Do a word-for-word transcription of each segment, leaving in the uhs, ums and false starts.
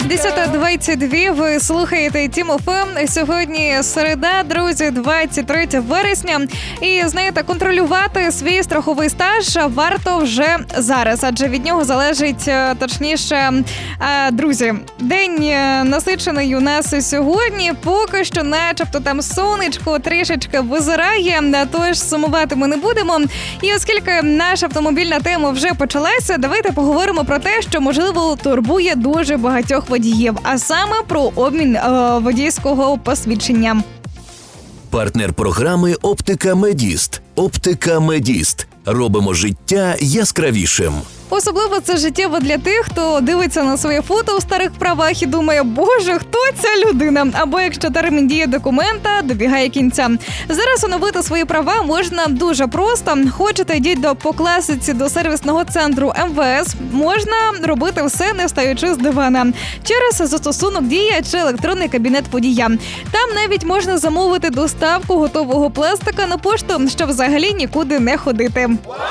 десята двадцять два, ви слухаєте Тім еф ем. Сьогодні середа, друзі, двадцять третє вересня. І, знаєте, контролювати свій страховий стаж варто вже зараз, адже від нього залежить, точніше, друзі, день насичений у нас сьогодні. Поки що начебто там сонечко трішечки визирає, тож сумувати ми не будемо. І оскільки наша автомобільна тема вже почалася, давайте поговоримо про те, що, можливо, турбує дуже багатьох водіїв, а саме про обмін е, водійського посвідчення. Партнер програми «Оптика Медіст». «Оптика Медіст». Робимо життя яскравішим. Особливо це життєво для тих, хто дивиться на своє фото у старих правах і думає, боже, хто ця людина? Або якщо термін дії документа добігає кінця. Зараз оновити свої права можна дуже просто. Хочете, йдіть до по класиці до сервісного центру ем ве ес. Можна робити все, не встаючи з дивана. Через застосунок «Дія» чи електронний кабінет водія. Там навіть можна замовити доставку готового пластика на пошту, щоб взагалі нікуди не ходити.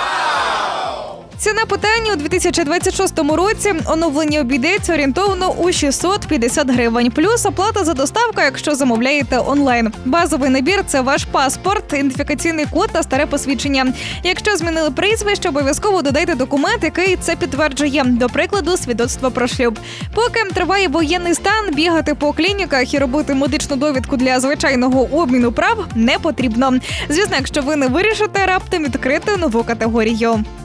Ціна питання у дві тисячі двадцять шостому році оновлення обійдеться орієнтовно у шістсот п'ятдесят гривень. Плюс оплата за доставку, якщо замовляєте онлайн. Базовий набір – це ваш паспорт, ідентифікаційний код та старе посвідчення. Якщо змінили прізвище, обов'язково додайте документ, який це підтверджує. До прикладу, свідоцтво про шлюб. Поки триває воєнний стан, бігати по клініках і робити медичну довідку для звичайного обміну прав не потрібно. Звісно, якщо ви не вирішите раптом відкрити нову категорію.